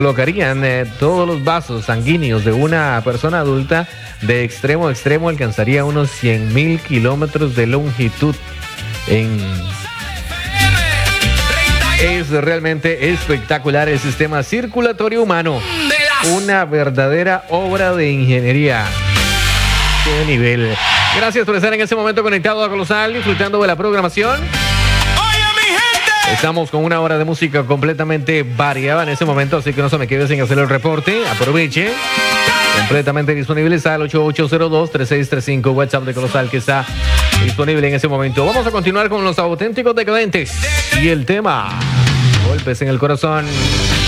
Colocarían todos los vasos sanguíneos de una persona adulta de extremo a extremo, alcanzaría unos 100.000 kilómetros de longitud. Es realmente espectacular el sistema circulatorio humano. Una verdadera obra de ingeniería. ¡Qué nivel! Gracias por estar en este momento conectado a Colosal, disfrutando de la programación. Estamos con una hora de música completamente variada en este momento, así que no se me quede sin hacer el reporte. Aproveche. Completamente disponible está el 8802-3635, WhatsApp de Colosal, que está disponible en ese momento. Vamos a continuar con los auténticos decadentes y el tema Golpes en el Corazón.